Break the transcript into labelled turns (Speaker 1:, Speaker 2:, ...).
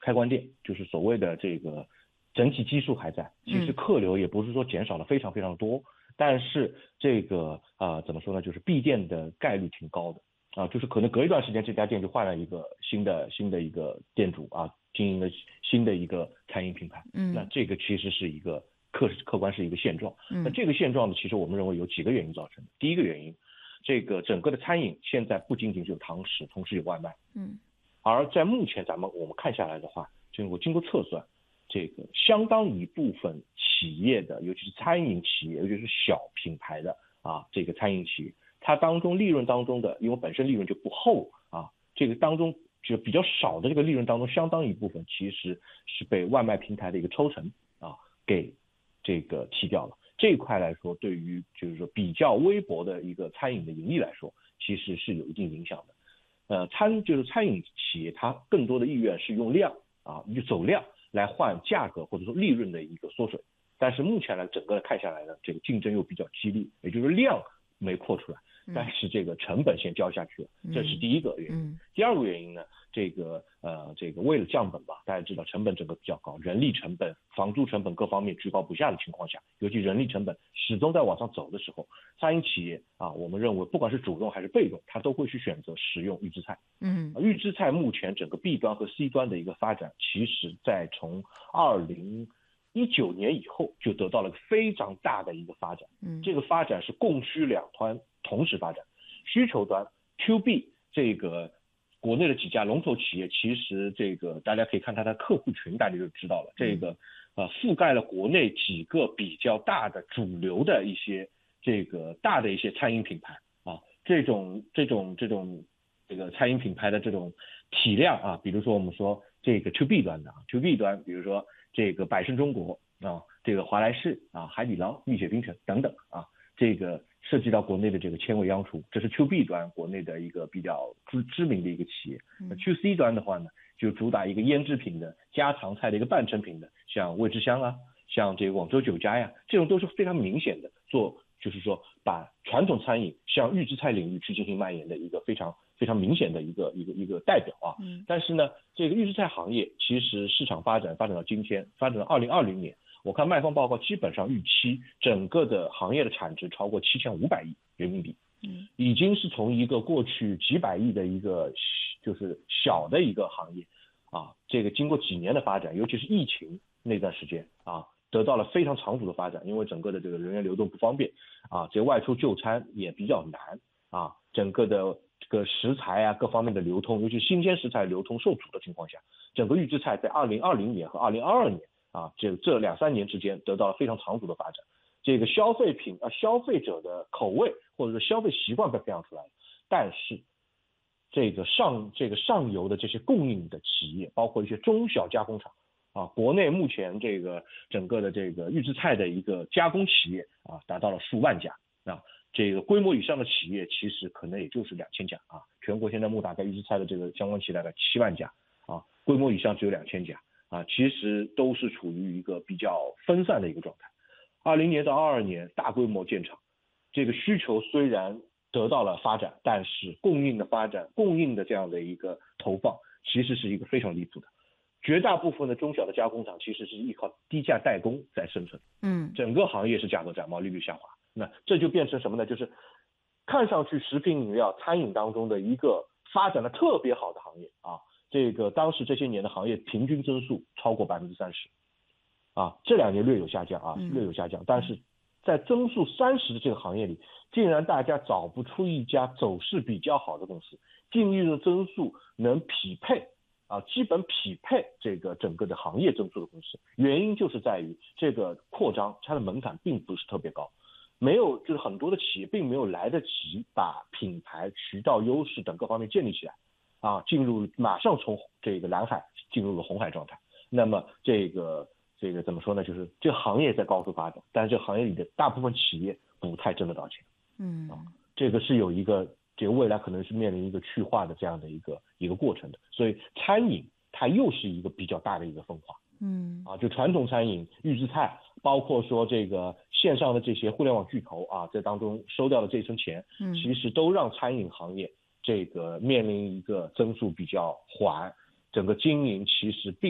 Speaker 1: 开关店，就是所谓的这个整体基数还在，其实客流也不是说减少了非常非常多，但是这个怎么说呢，就是闭店的概率挺高的就是可能隔一段时间这家店就换了一个新的一个店主经营了新的一个餐饮品牌，那这个其实是一个客观是一个现状，那这个现状呢，其实我们认为有几个原因造成的。第一个原因，这个整个的餐饮现在不仅仅是有堂食，同时有外卖，而在目前我们看下来的话，经过测算，这个相当一部分企业的，尤其是餐饮企业，尤其是小品牌的这个餐饮企业，它当中利润当中的，因为本身利润就不厚这个当中就比较少的这个利润当中，相当一部分其实是被外卖平台的一个抽成给这个踢掉了。这一块来说，对于就是说比较微薄的一个餐饮的盈利来说，其实是有一定影响的。餐饮企业它更多的意愿是用量走量来换价格或者说利润的一个缩水，但是目前呢，整个看下来呢，这个竞争又比较激烈，也就是量没扩出来，但是这个成本先交下去了，这是第一个原因。第二个原因呢，这个为了降本吧，大家知道成本整个比较高，人力成本、房租成本各方面居高不下的情况下，尤其人力成本始终在往上走的时候，餐饮企业我们认为不管是主动还是被动，它都会去选择使用预制菜。预制菜目前整个 B 端和 C 端的一个发展，其实在从2019年以后就得到了非常大的一个发展。这个发展是供需两端同时发展。需求端 To B 这个国内的几家龙头企业，其实这个大家可以看它的客户群，大家就知道了。这个覆盖了国内几个比较大的主流的一些这个大的一些餐饮品牌这个餐饮品牌的这种体量比如说我们说这个 To B 端的To B 端，比如说这个百胜中国这个华莱士海底捞、蜜雪冰城等等这个涉及到国内的这个千味央厨，这是 To B 端国内的一个比较知名的一个企业。那 To C 端的话呢，就主打一个腌制品的家常菜的一个半成品的，像味之香像这个广州酒家呀，这种都是非常明显的就是说把传统餐饮向预制菜领域去进行蔓延的一个非常非常明显的一个代表但是呢，这个预制菜行业其实市场发展到今天，发展到2020年，我看卖方报告基本上预期整个的行业的产值超过7500亿人民币，已经是从一个过去几百亿的一个就是小的一个行业这个经过几年的发展，尤其是疫情那段时间得到了非常长足的发展，因为整个的这个人员流动不方便这个外出就餐也比较难整个的这个食材各方面的流通，尤其新鲜食材流通受阻的情况下，整个预制菜在2020年和2022年这2-3年之间得到了非常长足的发展。这个消费者的口味或者是消费习惯被培养出来了，但是这个上游的这些供应的企业，包括一些中小加工厂国内目前这个整个的这个预制菜的一个加工企业达到了数万家这个规模以上的企业其实可能也就是2000家全国现在大概预制菜的这个相关企业大概7万家规模以上只有2000家其实都是处于一个比较分散的一个状态。20年到22年大规模建厂，这个需求虽然得到了发展，但是供应的这样的一个投放其实是一个非常离谱的。绝大部分的中小的加工厂其实是依靠低价代工在生存，整个行业是价格战，毛利率下滑。那这就变成什么呢？就是看上去食品饮料餐饮当中的一个发展的特别好的行业这个当时这些年的行业平均增速超过30%这2年略有下降但是在增速30%的这个行业里，竟然大家找不出一家走势比较好的公司，净利润增速能匹配基本匹配这个整个的行业增速的公司。原因就是在于这个扩张它的门槛并不是特别高，就是很多的企业并没有来得及把品牌、渠道优势等各方面建立起来马上从这个蓝海进入了红海状态。那么这个怎么说呢？就是这个行业在高速发展，但是这个行业里的大部分企业不太挣得到钱。这个是有一个这个未来可能是面临一个去化的这样的一个过程的。所以餐饮它又是一个比较大的一个分化。就传统餐饮、预制菜，包括说这个线上的这些互联网巨头在当中收掉了这一层钱，其实都让餐饮行业这个面临一个增速比较缓，整个经营其实并